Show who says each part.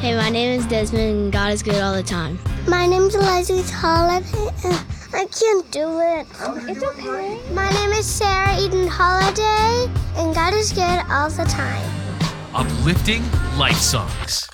Speaker 1: Hey, my name is Desmond, and God is good all the time.
Speaker 2: My name's Leslie Holiday. I can't do it.
Speaker 3: It's okay.
Speaker 2: My name is Sarah Eden Holiday, and God is good all the time.
Speaker 4: Uplifting life songs.